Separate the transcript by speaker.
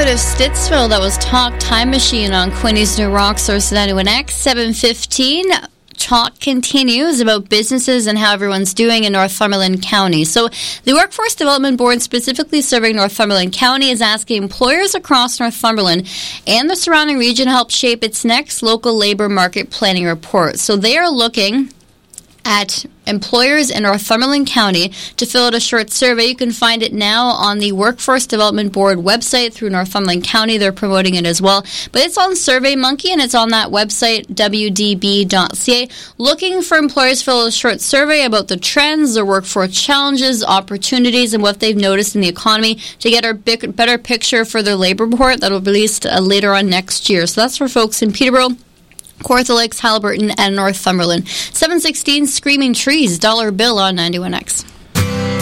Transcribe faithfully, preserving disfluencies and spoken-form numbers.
Speaker 1: of Stittsville. That was Talk Time Machine on Quinny's New Rock Source ninety-one X, seven fifteen. Talk continues about businesses and how everyone's doing in Northumberland County. So the Workforce Development Board, specifically serving Northumberland County, is asking employers across Northumberland and the surrounding region to help shape its next local labor market planning report. So they are looking at employers in Northumberland County to fill out a short survey. You can find it now on the Workforce Development Board website through Northumberland County. They're promoting it as well. But it's on SurveyMonkey, and it's on that website, w d b dot c a. Looking for employers to fill out a short survey about the trends, their workforce challenges, opportunities, and what they've noticed in the economy to get a big, better picture for their labor report that will be released uh, later on next year. So that's for folks in Peterborough, Kawartha Lakes, Haliburton, and Northumberland. seven sixteen, Screaming Trees, Dollar Bill on ninety-one X.